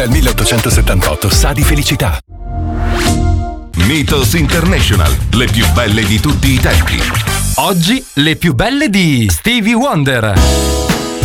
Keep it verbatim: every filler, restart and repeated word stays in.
Nel milleottocentosettantotto sa di felicità. Mythos International, le più belle di tutti i tempi. Oggi le più belle di Stevie Wonder.